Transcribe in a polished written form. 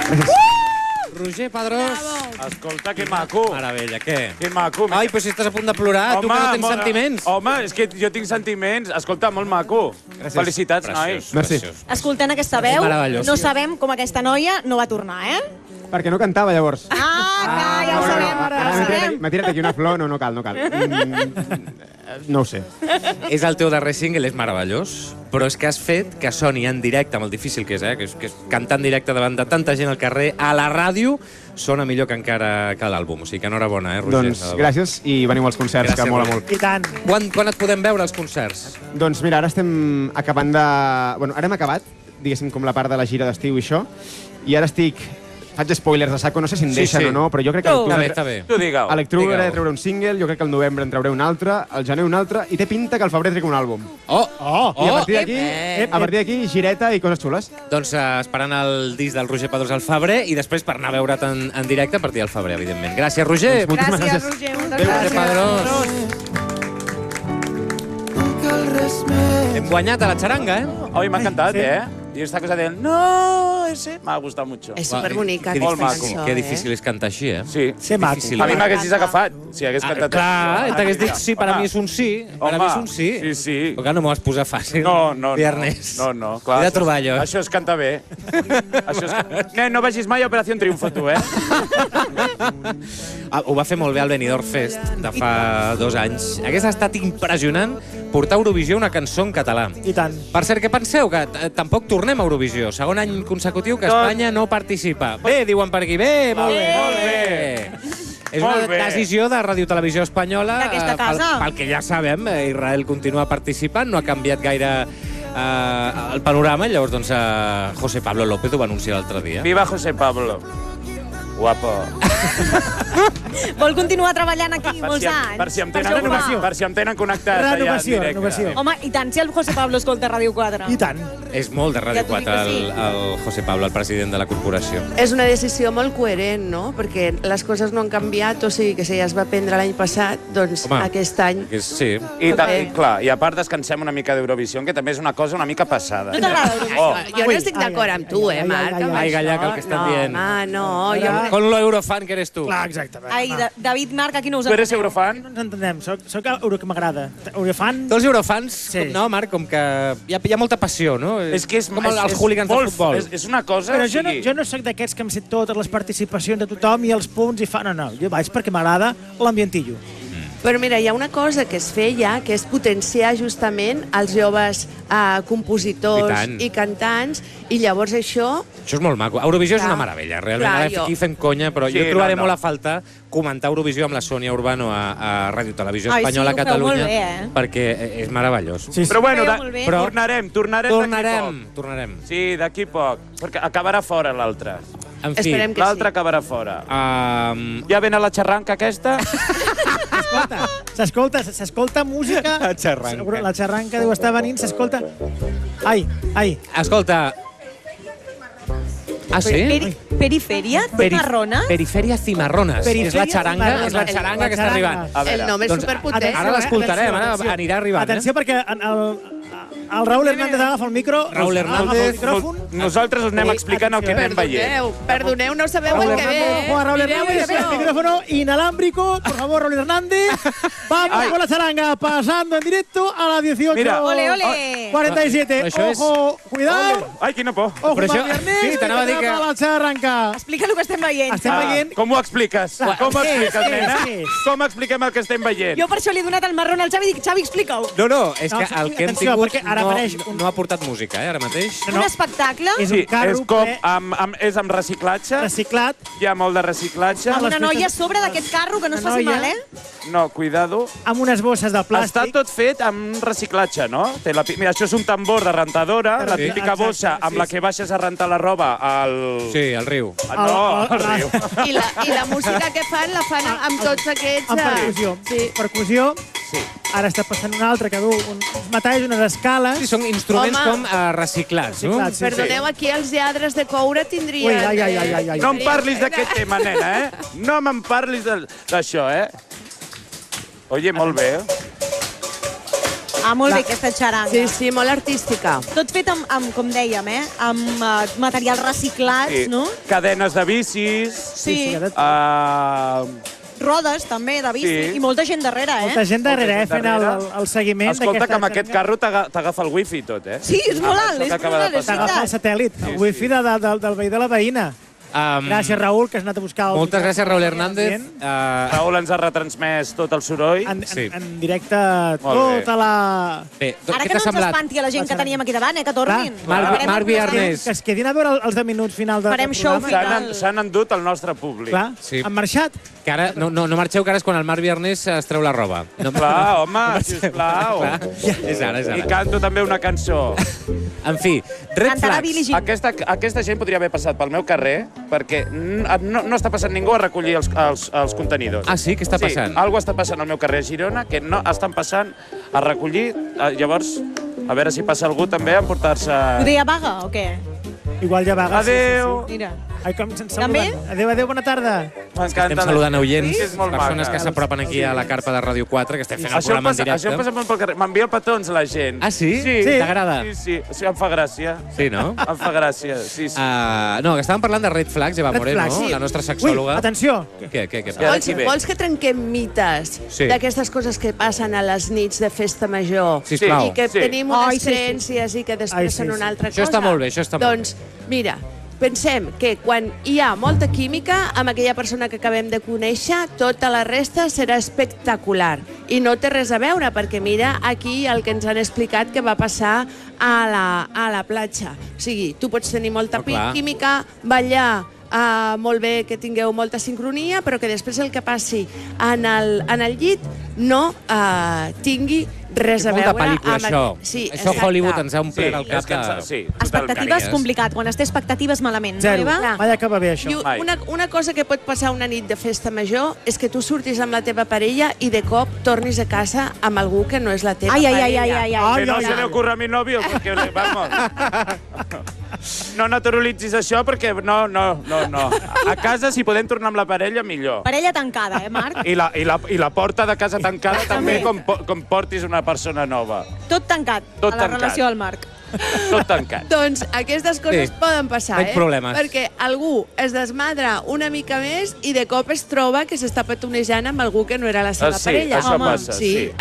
Roger Pedrós. Escolta, que maco. Meravella, què? Que maco. Ai, però si estàs a punt de plorar, tu que no tens sentiments. Home, és que jo tinc sentiments. Escolta, molt maco. Felicitats, nois. Merci. Escoltant aquesta veu, meravellós. no sabem com aquesta noia no va tornar, eh? Perquè no cantava, llavors. Ah, ja ho sabem, ja ho sabem. M'ha tirat aquí una flor, no cal. No ho sé. És el teu darrer single, és meravellós, però és que has fet que soni en directe, amb el difícil que és, que és cantar en directe davant de tanta gent al carrer, a la ràdio, sona millor que encara que l'àlbum. O sigui que enhorabona, Roger? Doncs gràcies i veniu als concerts, que mola molt. I tant. Quan et podem veure als concerts? Doncs mira, ara estem acabant de... Bueno, ara hem acabat, diguéssim, com la part de la gira d'estiu i això, i ara estic... Faig spoilers de saco, no sé si em deixen o no, però jo crec que Està bé. Tu digueu. a l'octubre he de treure un single, jo crec que al novembre en trauré un altre, al gener un altre, i té pinta que al febrer trec un àlbum. I a partir d'aquí, gireta i coses xules. Doncs esperant el disc del Roger Pedrós al febrer i després per anar a veure't en directe a partir del febrer, evidentment. Gràcies, Roger. Gràcies, Roger. Moltes Roger Pedrós. Hem guanyat a la xaranga, Oi, m'ha encantat, I esta cosa del no, ese m'ha gustat mucho. És superbonica. Que Molt difícil, maco. que difícil és cantar així, Sí. Ser maco. Difícil. A mi m'haguessis agafat, si hagués cantat. Clar, t'hagués dit sí, per a mi és un sí. Per a mi és un sí. Sí, sí. Però clar, no m'ho vas posar fàcil. No. Viernes. No, clar. He de trobar allò. Això es canta bé. No vagis mai a Operació Triunfo, tu, Ho va fer molt bé al Benidorm Fest de fa 2 anys. Hagués estat impressionant portar a Eurovisió una cançó en català. I tant. Per cert, què penseu? Que tampoc tornem a Eurovisió. Segon any consecutiu que Espanya no participa. Bé, diuen per aquí. Bé, molt bé. Molt bé. És una Molt bé. decisió de Ràdio Televisió Espanyola. D'aquesta casa. Pel que ja sabem, Israel continua participant, no ha canviat gaire el panorama, i llavors doncs, José Pablo López ho va anunciar l'altre dia. Viva José Pablo. Guapo. Vol continuar treballant aquí molts anys. Per si em això ho fa. tenen connectat allà en Renovació, directe. renovació. Home, i tant, si el José Pablo escolta Ràdio 4. I tant. És molt de Ja Ràdio t'ho dic 4 que sí. el José Pablo, el president de la corporació. És una decisió molt coherent, no? Perquè les coses no han canviat, o sigui que si ja es va prendre l'any passat, doncs Home, aquest any... Sí. I clar, i a part descansem una mica d'Eurovisió, que també és una cosa una mica passada. No t'agrada Eurovisió? Jo no estic d'acord amb tu, Marc, amb Ai, això. Gallac, el que estan dient. Home, no, jo... Con lo eurofan que eres tu. Clar, exacte. Ai, David, Marc, aquí no us Tu eres enteneu. eurofan? No ens entenem, soc euro que m'agrada. Eurofan... Tots els eurofans, Sí. no, Marc, com que hi ha molta passió, no? És que és com els hooligans de molt- futbol. És una cosa... Però o jo sigui, no soc d'aquests que em sé totes les participacions de tothom i els punts i fa... No, jo vaig perquè m'agrada l'ambientillo. Però mira, hi ha una cosa que es feia, que és potenciar justament els joves compositors i cantants, i llavors això... Això és molt maco. Eurovisió és Clar. una meravella, realment. Clar, Ara aquí fent conya, però Sí, jo trobaré no. molt a falta comentar Eurovisió amb la Sònia Urbano a Ràdio Televisió Ai, sí, Espanyola ho a feu Catalunya, molt bé, perquè és meravellós. Sí, sí. Però bueno, Ho fèieu molt bé. tornarem Tornarem. Sí, d'aquí poc, perquè acabarà fora l'altre. En fi, Esperem que L'altre sí. acabarà fora. ja ven a la xarranca aquesta? S'escolta música... La xarranca. Seguro, la xarranca deu estar venint, s'escolta... Ai. Escolta... Ah, sí? Perifèria? Cimarrona? Perifèria Cimarrones. És la xaranga, Cimarrones. és la xaranga que està arribant. A veure, El nom és doncs, superpotent. Ara l'escoltarem, ara Atenció. anirà arribant. Atenció, perquè el Raúl Hernández agafa el micro. Raúl agafa Hernández, el micròfon. nosaltres us anem explicant el que anem veient. Perdoneu, no sabeu Raúl el que ve. Hernández, Juan Raúl Mireu Hernández, això. el micrófono inalámbrico. Por favor, Raúl Hernández. Vamos con la charanga, pasando en directo a las 18. Mira. Ole, ole. 47. Això és- Ojo, cuidado. Ai, quina por. Ojo, Però això- Viernes, sí, t'anava a dir que- la xarranca. Explica el que estem veient. Estem veient... Com ho expliques? Com ho expliques, què és, nena? què és? Com expliquem el que estem veient? Jo per això li he donat el marrón al Xavi i dic, Xavi, explica-ho. No, és que No, el que hem atenció, tingut perquè ara apareix no ha portat música, ara mateix. Un espectacle És Sí, un carro és com ple, és amb reciclatge. reciclat. Hi ha molt de reciclatge. amb una noia a sobre d'aquest carro, que no es Una faci noia. mal, eh? No, cuidado. Amb unes bosses de plàstic. Està tot fet amb reciclatge, no? Mira, això és un tambor de rentadora, la Sí. típica Exacte, bossa amb la que baixes a rentar la roba al... Sí, al riu. No, al la- riu. I la música que fan, la fan amb tots aquests... Amb percussió. Sí. Percussió. Sí. Ara està passant un altre que du uns metalls, unes escales. Sí, són instruments Home. com reciclats, no? Reciclats, sí. Perdoneu, aquí els lladres de coure tindrien... Ui, ai. No em parlis d'aquest tema, nena, eh? No me'n parlis d'això, eh? Oye, molt bé. Ah, molt bé, aquesta xaranga. Sí, sí, molt artística. Tot fet amb com dèiem, amb materials reciclats, no? Cadenes de bicis, Sí. Rodes, també, de bici, Sí. i molta gent darrere, Molta gent darrere, fent el seguiment Escolta, que amb d'aquesta aquest carro t'agafa el wifi i tot, eh? Sí, és molt alt, Això és que acaba molt de alt, és passar. T'agafa el veritat. satèl·lit, el wifi del veí de la veïna. Gràcies, Raül, que has anat a buscar... Moltes gràcies, Raül Hernández. Raül ens ha retransmès tot el soroll. En directe Molt bé. tota la... Bé, Ara que no ens espanti a la gent que teníem aquí davant, que tornin. Marc Viarnés. Que es quedin a veure els 10 minuts final del Farem show programa. final. S'han endut el nostre públic. Clar, Sí. han marxat. Que ara, no marxeu, que ara és quan el Marc Viarnés es treu la roba. No, Clar, home, sisplau. És ara, és I ara. canto també una cançó. En fi, Red Cantarà Billie Flags. Jean. Aquesta gent podria haver passat pel meu carrer perquè no està passant ningú a recollir els contenidors. Ah, sí? Què està passant? Sí, alguna està passant al meu carrer a Girona que no estan passant a recollir. Llavors, a veure si passa algú també a emportar-se... Ho deia vaga o què? Igual ja vaga. Adéu. Mira. Ai, com se'n També? saluden. Adéu, bona tarda. M'encanta. Estem saludant oients, Sí, és molt persones maca. que s'apropen aquí a la carpa de Ràdio 4, que estem fent el Això em programa en passa, directe. això em passa molt pel carrer. M'envia petons la gent. Ah, sí? Sí. T'agrada? Sí, em fa gràcia. Sí, no? Em fa gràcia, sí. No, que estàvem parlant de Red Flags, Eva Red Moreno, Flags, sí. la nostra Ui, sexòloga. atenció. Què Ja passa? d'aquí ve. Vols que trenquem mites Sí. d'aquestes coses que passen a les nits de festa major? Sisplau. I que Sí. tenim Ai, unes sí, sí. creences i que després Ai, sí, són sí. una altra Això cosa. està molt bé, això està molt Doncs, mira, pensem que quan hi ha molta química, amb aquella persona que acabem de conèixer, tota la resta serà espectacular. I no té res a veure, perquè mira aquí el que ens han explicat que va passar a la platja. O sigui, tu pots tenir molta Oh, clar. química, ballar, molt bé, que tingueu molta sincronia, però que després el que passi en el llit no tingui res a Molt de veure pel·lícula, això. Sí, Això exacte. Hollywood ens ha omplert el és cap que de... sí. Expectatives caries. complicat. Quan es té expectatives malament, Zero. no, Eva? Mai acaba bé, això. I Mai. una cosa que pot passar una nit de festa major és que tu surtis amb la teva parella i de cop tornis a casa amb algú que no és la teva Ai, ai, parella. ai, ai, ai, ai. Que no Ai, se ai. le ocurra a mi novio, porque, vamos... No naturalitzis això perquè no. A casa, si podem tornar amb la parella, millor. Parella tancada, Marc? I la porta de casa tancada també com portis una persona nova. Tot tancat, Tot a la tancat. relació del Marc. Tot tancat. Doncs aquestes coses Sí. poden passar, Veig problemes. Perquè algú es desmadra una mica més i de cop es troba que s'està petonejant amb algú que no era la seva Sí, parella. això Home, passa, sí.